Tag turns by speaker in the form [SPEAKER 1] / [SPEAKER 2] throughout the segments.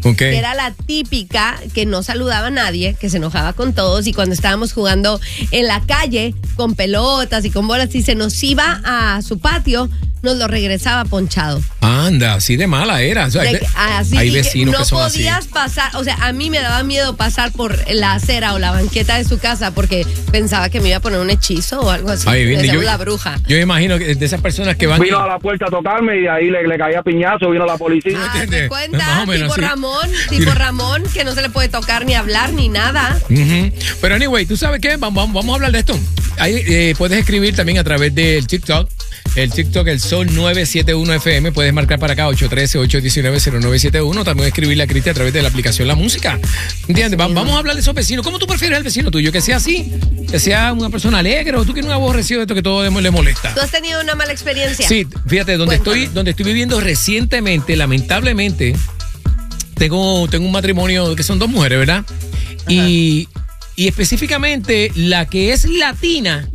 [SPEAKER 1] Okay.
[SPEAKER 2] Que era la típica que no saludaba a nadie, que se enojaba con todos, y cuando estábamos jugando en la calle con pelotas y con bolas y se nos iba a su patio, nos lo regresaba ponchado.
[SPEAKER 1] Anda, así de mala era. O sea, hay vecinos
[SPEAKER 2] no
[SPEAKER 1] que son así.
[SPEAKER 2] No podías pasar, o sea, a mí me daba miedo pasar por la acera o la banqueta de su casa porque pensaba que me iba a poner un hechizo o algo así.
[SPEAKER 1] Ahí viene,
[SPEAKER 2] la bruja.
[SPEAKER 1] Yo imagino que de esas personas que van...
[SPEAKER 3] Vino a la puerta a tocarme y de ahí le caía piñazo, vino la policía.
[SPEAKER 2] ¿Te cuenta?
[SPEAKER 1] Más o menos,
[SPEAKER 2] tipo Ramón, que no se le puede tocar ni hablar ni nada.
[SPEAKER 1] Pero anyway, ¿tú sabes qué? Vamos a hablar de esto. Ahí puedes escribir también a través del TikTok. El TikTok, el Sol 971 FM. Puedes marcar para acá 813-819-0971. También escribirle a Cristi a través de la aplicación La Música. ¿Entiendes? Vamos a hablar de esos vecinos. ¿Cómo tú prefieres al vecino tuyo? ¿Que sea así? ¿Que sea una persona alegre? ¿O tú quieres un aborrecido de esto que todo le molesta?
[SPEAKER 2] ¿Tú has tenido una mala experiencia?
[SPEAKER 1] Sí, fíjate, donde estoy viviendo recientemente, lamentablemente, tengo un matrimonio que son 2 mujeres, ¿verdad? Y específicamente la que es latina,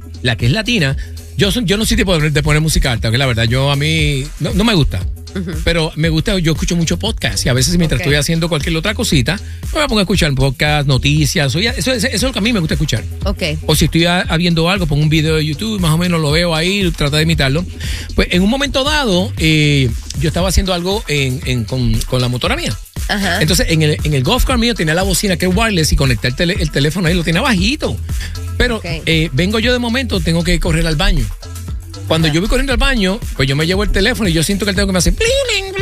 [SPEAKER 1] yo no soy tipo de poner música alta, que la verdad, a mí no me gusta. Pero me gusta, yo escucho mucho podcast y a veces mientras estoy haciendo cualquier otra cosita, me pongo a escuchar podcast, noticias, eso es lo que a mí me gusta escuchar. O si estoy viendo algo, pongo un video de YouTube, más o menos lo veo ahí, trato de imitarlo. Pues en un momento dado, yo estaba haciendo algo con la motora mía. Entonces en el golf car mío tenía la bocina que es wireless y conecté el teléfono ahí, lo tenía bajito. Pero vengo yo de momento, tengo que correr al baño. Cuando yo voy corriendo al baño, pues yo me llevo el teléfono y yo siento que el teléfono me hace bling,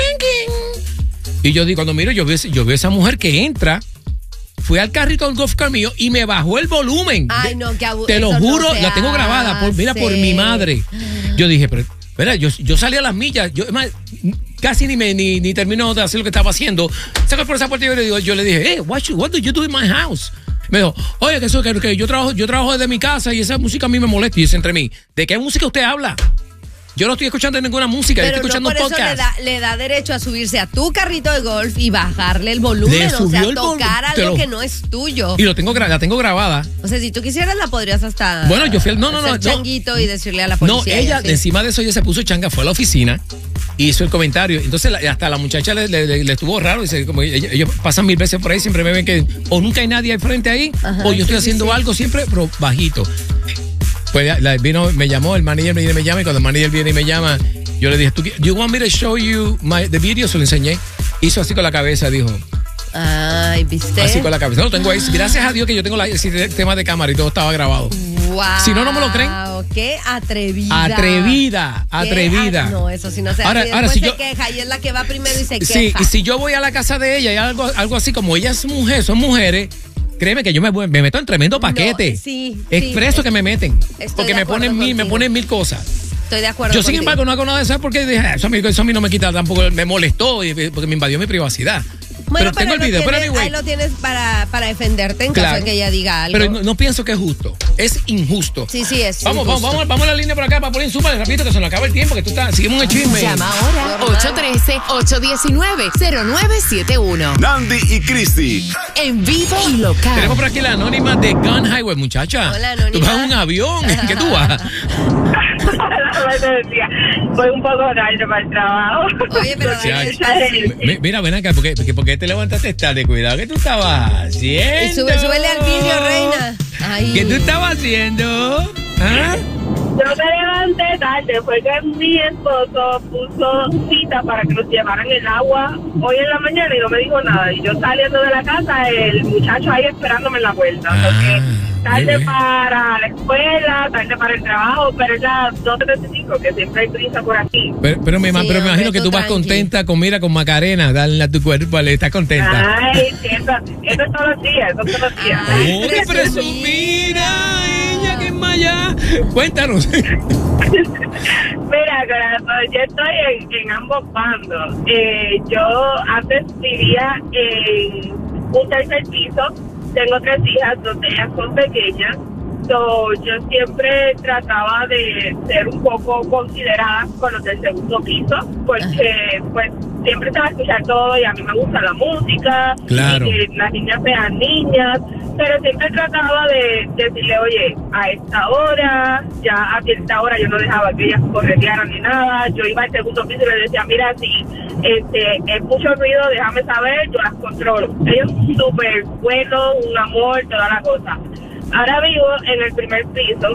[SPEAKER 1] bling. Y yo digo, cuando miro, yo veo esa mujer que entra, fue al carrito del golf car mío y me bajó el volumen.
[SPEAKER 2] Ay, no, qué aburrido.
[SPEAKER 1] Te lo juro, la tengo grabada, por mi madre. Yo dije, pero, ¿verdad? Yo salí a las millas, casi ni terminó de hacer lo que estaba haciendo. Saco por esa puerta y yo le dije, hey, what do you do in my house? Me dijo, oye, que yo trabajo desde mi casa y esa música a mí me molesta. Y dice entre mí, ¿de qué música usted habla? Yo no estoy escuchando ninguna música, yo estoy escuchando podcast.
[SPEAKER 2] Eso le da derecho a subirse a tu carrito de golf y bajarle el volumen, o sea, tocar algo que no es tuyo.
[SPEAKER 1] Y la tengo grabada.
[SPEAKER 2] O sea, si tú quisieras la podrías hasta
[SPEAKER 1] bueno, yo fui hacer
[SPEAKER 2] changuito y decirle a la policía.
[SPEAKER 1] No, ella, encima de eso, ella se puso changa, fue a la oficina, hizo el comentario. Entonces hasta la muchacha le estuvo raro. Dice, como ellos pasan 1000 veces por ahí, siempre me ven que o nunca hay nadie al frente ahí, o yo estoy haciendo algo siempre, pero bajito. Pues me llamó, el manager me llama, y cuando el manager viene y me llama, yo le dije, ¿do you want me to show you the video? Se lo enseñé. Hizo así con la cabeza, dijo.
[SPEAKER 2] Ay, ¿viste?
[SPEAKER 1] Así con la cabeza. No, lo tengo ahí. Gracias a Dios que yo tengo el sistema de cámara y todo estaba grabado.
[SPEAKER 2] Wow.
[SPEAKER 1] Si no me lo creen.
[SPEAKER 2] Qué atrevida.
[SPEAKER 1] Atrevida.
[SPEAKER 2] No, eso sí no se
[SPEAKER 1] ahora,
[SPEAKER 2] después
[SPEAKER 1] si
[SPEAKER 2] se queja y es la que va primero y se queja.
[SPEAKER 1] Sí, y si yo voy a la casa de ella y algo así, como ella es mujer, son mujeres, créeme que yo me meto en tremendo paquete. Expreso que me meten. Porque me ponen 1000 cosas.
[SPEAKER 2] Estoy de acuerdo.
[SPEAKER 1] Yo, sin embargo, no hago nada de eso porque dije, eso a mí no me quita tampoco, me molestó porque me invadió mi privacidad.
[SPEAKER 2] Bueno,
[SPEAKER 1] pero tengo el video,
[SPEAKER 2] ahí lo tienes para defenderte en caso de que ella diga algo.
[SPEAKER 1] Pero no pienso que es justo, es injusto.
[SPEAKER 2] Sí, es
[SPEAKER 1] Vamos a la línea por acá para poner súper rápido que se nos acaba el tiempo, que tú estás, seguimos un chisme.
[SPEAKER 4] Llama ahora 813-819-0971.
[SPEAKER 5] Nandy y Cristi.
[SPEAKER 4] En vivo y local.
[SPEAKER 1] Tenemos por aquí la anónima de Gun Highway, muchacha.
[SPEAKER 2] Hola, anónima.
[SPEAKER 1] Tú vas en un avión, ¿en qué tú vas?
[SPEAKER 6] Voy un poco tarde para el trabajo.
[SPEAKER 2] Oye, pero
[SPEAKER 1] mira, ven acá, porque te levantaste tarde, cuidado, ¿qué tú estabas haciendo?
[SPEAKER 2] Súbele al vidrio, reina. Ay.
[SPEAKER 1] ¿Qué tú estabas haciendo? ¿Ah?
[SPEAKER 6] Yo me levanté tarde, fue que mi esposo puso cita para que nos llevaran el agua hoy en la mañana y no me dijo nada. Y yo saliendo de la casa, el muchacho ahí esperándome en la puerta. Porque tarde para la escuela, tarde para el trabajo, pero es las 2:35, que siempre hay prisa por aquí.
[SPEAKER 1] Pero me imagino que tú vas contenta con Macarena, dale a tu cuerpo, estás contenta.
[SPEAKER 6] Ay, sí, eso es todos los días,
[SPEAKER 1] ¡Oh, qué presumida! Ella que es maya. Cuéntanos.
[SPEAKER 6] Mira, corazón, yo estoy en ambos bandos. Yo antes vivía en un tercer piso. Tengo 3 hijas, 2 de ellas son pequeñas. Yo siempre trataba de ser un poco considerada con los del segundo piso, porque pues siempre se va a escuchar todo y a mí me gusta la música,
[SPEAKER 1] Claro.
[SPEAKER 6] y que las niñas sean niñas, pero siempre trataba de decirle, oye, a esta hora, ya a esta hora yo no dejaba que ellas corretearan ni nada, yo iba al segundo piso y le decía, mira, si es mucho ruido, déjame saber, yo las controlo. Ellos súper buenos, un amor, toda la cosa. Ahora vivo en el primer piso.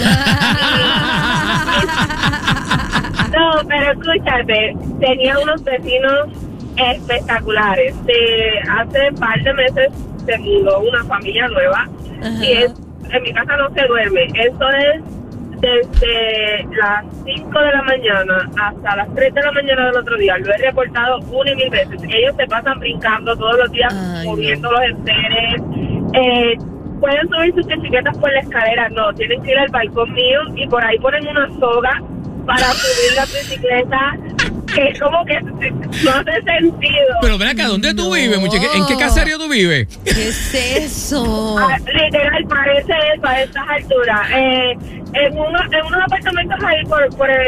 [SPEAKER 6] No, pero escúchate, tenía unos vecinos espectaculares. Hace un par de meses se mudó una familia nueva.
[SPEAKER 2] Ajá.
[SPEAKER 6] Y en mi casa no se duerme. Eso es desde las 5 de la mañana hasta las 3 de la mañana del otro día. Lo he reportado 1 y 1000 veces. Ellos se pasan brincando todos los días,
[SPEAKER 2] Ay,
[SPEAKER 6] moviendo los enteres. Pueden subir sus bicicletas por la escalera, no, tienen que ir al balcón mío y por ahí ponen una soga para subir la bicicleta, que es como que no hace sentido.
[SPEAKER 1] Pero ven acá, ¿dónde tú
[SPEAKER 2] No.
[SPEAKER 1] vives, muchacha? ¿En qué caserío tú vives?
[SPEAKER 2] ¿Qué es eso?
[SPEAKER 6] Literal, parece eso a estas alturas. En unos apartamentos ahí por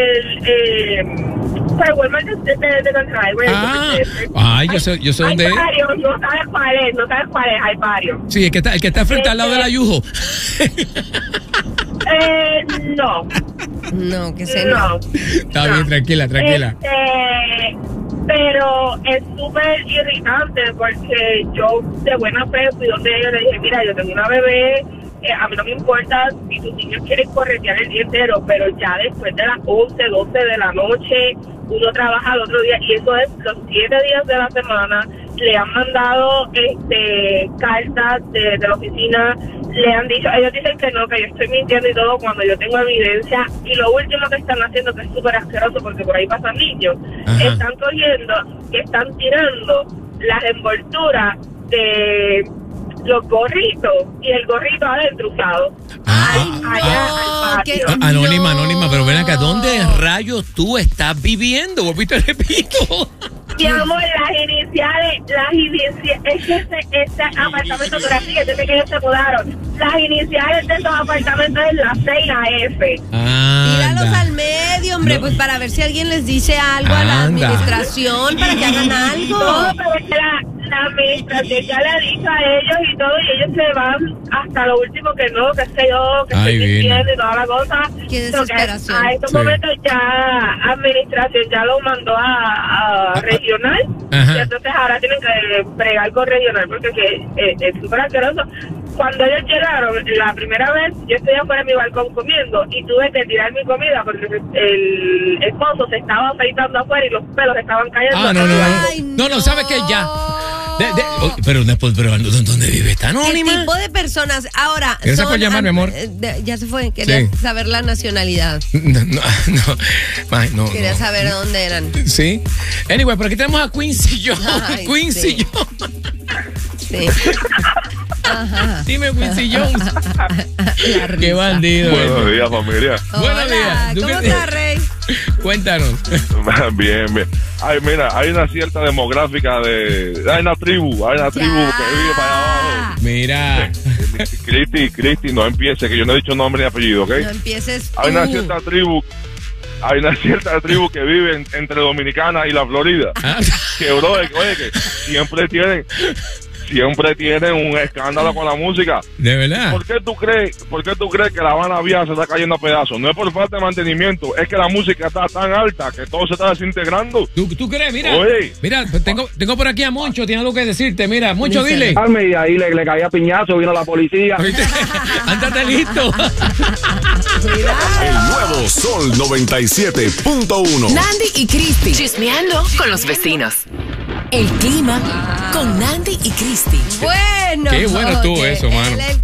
[SPEAKER 6] el Walmart de Central.
[SPEAKER 1] Ay, yo sé dónde es.
[SPEAKER 6] Hay varios, no sabes cuál es, hay varios.
[SPEAKER 1] Sí, el que está frente al lado del ayujo.
[SPEAKER 6] No.
[SPEAKER 2] No, que se
[SPEAKER 6] No.
[SPEAKER 1] Está bien, tranquila.
[SPEAKER 6] Pero es súper irritante porque yo de buena fe fui donde ella le dije, mira, yo tengo una bebé, a mí no me importa si tus niños quieren corretear el día entero, pero ya después de las 11, 12 de la noche, uno trabaja el otro día y eso es los 7 días de la semana. Le han mandado cartas de la oficina, le han dicho, ellos dicen que no, que yo estoy mintiendo y todo cuando yo tengo evidencia, y lo último que están haciendo, que es súper asqueroso porque por ahí pasan niños,
[SPEAKER 1] Ajá.
[SPEAKER 6] están cogiendo, que están tirando las envolturas de los gorritos y el gorrito adentro usado. Allá al patio.
[SPEAKER 1] Anónima, pero ven acá, ¿dónde rayos tú estás viviendo? Volviste a repito.
[SPEAKER 6] Mi amor, las iniciales, es que este apartamento que desde que ellos se mudaron, las iniciales de esos apartamentos es la C y la F.
[SPEAKER 2] Tíralos al medio, hombre, pues para ver si alguien les dice algo a la
[SPEAKER 1] Anda.
[SPEAKER 2] administración para que hagan algo.
[SPEAKER 6] No, pero es que la administración ya le ha dicho a ellos y todo, y ellos se van hasta lo último que no, que sé yo, que
[SPEAKER 1] Ay,
[SPEAKER 6] estoy
[SPEAKER 1] Virgen.
[SPEAKER 6] mintiendo y toda la cosa.
[SPEAKER 2] Qué
[SPEAKER 6] So que
[SPEAKER 2] desesperación.
[SPEAKER 6] a estos
[SPEAKER 1] Sí.
[SPEAKER 6] momentos ya administración ya lo mandó a regional,
[SPEAKER 1] Ajá.
[SPEAKER 6] y entonces ahora tienen que bregar con regional porque es súper asqueroso. Cuando ellos llegaron, la primera vez, yo estoy afuera en mi balcón comiendo y tuve que tirar mi comida porque el esposo se estaba afeitando afuera y los pelos estaban cayendo.
[SPEAKER 2] Ay,
[SPEAKER 1] No, ¿sabes qué? Ya. Pero ¿dónde vive? ¿Está
[SPEAKER 2] ¿Qué
[SPEAKER 1] anónima?
[SPEAKER 2] tipo de personas? Ahora,
[SPEAKER 1] Gracias por llamarme, amor.
[SPEAKER 2] Ya se fue. Quería
[SPEAKER 1] Sí.
[SPEAKER 2] saber la nacionalidad.
[SPEAKER 1] No.
[SPEAKER 2] Quería saber dónde eran.
[SPEAKER 1] Sí. Anyway, por aquí tenemos a Quincy Jones.
[SPEAKER 2] Ay,
[SPEAKER 1] Quincy
[SPEAKER 2] sí.
[SPEAKER 1] Jones.
[SPEAKER 2] Sí. Ajá.
[SPEAKER 1] Dime, Quincy Jones.
[SPEAKER 2] La risa.
[SPEAKER 1] Qué bandido.
[SPEAKER 5] Buenos días, familia.
[SPEAKER 1] Buenos días. ¿Tú
[SPEAKER 2] ¿Cómo
[SPEAKER 1] qué-
[SPEAKER 2] estás, Rey?
[SPEAKER 1] Cuéntanos.
[SPEAKER 5] Bien. Ay, mira, hay una cierta demográfica hay una tribu que vive para allá abajo.
[SPEAKER 1] Mira.
[SPEAKER 5] Cristi, no empiece, que yo no he dicho nombre ni apellido, ¿ok?
[SPEAKER 2] No empieces
[SPEAKER 5] Hay una
[SPEAKER 2] tú.
[SPEAKER 5] cierta tribu que vive entre Dominicana y la Florida.
[SPEAKER 1] Ah,
[SPEAKER 5] Que, bro, oye, que siempre tienen un escándalo con la música.
[SPEAKER 1] ¿De verdad?
[SPEAKER 5] ¿Por qué tú crees que la Habana Vieja se está cayendo a pedazos? No es por falta de mantenimiento, es que la música está tan alta que todo se está desintegrando.
[SPEAKER 1] ¿Tú crees? Mira.
[SPEAKER 5] Oye.
[SPEAKER 1] Mira, pues tengo por aquí a Moncho, tiene algo que decirte. Mira, Moncho,
[SPEAKER 2] Díselo.
[SPEAKER 1] dile.
[SPEAKER 3] Y ahí le caía piñazo, vino la policía.
[SPEAKER 1] ¿Oíste? Ándate listo.
[SPEAKER 7] El nuevo Sol 97.1.
[SPEAKER 4] Nandy y Cristi. Chismeando con los vecinos. El clima con Nandy y Cristi.
[SPEAKER 2] Bueno.
[SPEAKER 1] Qué bueno estuvo eso, mano.
[SPEAKER 2] El